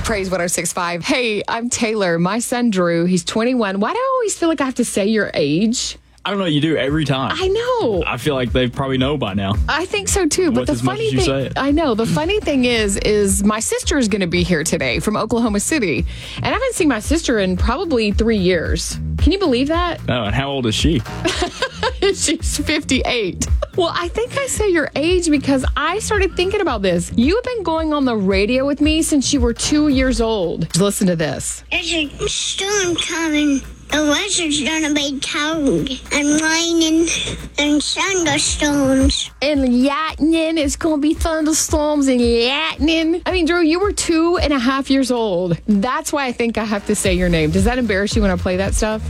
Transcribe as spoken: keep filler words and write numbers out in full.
Praise one oh six point five. Hey, I'm Taylor. My son, Drew, he's twenty-one. Why do I always feel like I have to say your age? I don't know. You do every time. I know. I feel like they probably know by now. I think so too. But Almost the as much funny as you thing, say it. I know. The funny thing is, is my sister is going to be here today from Oklahoma City, and I haven't seen my sister in probably three years. Can you believe that? Oh, and how old is she? She's fifty-eight. Well, I think I say your age because I started thinking about this. You have been going on the radio with me since you were two years old. Listen to this. There's a storm coming. The weather's gonna be cold and raining and thunderstorms. And lightning, it's going to be thunderstorms and lightning. I mean, Drew, you were two and a half years old. That's why I think I have to say your name. Does that embarrass you when I play that stuff?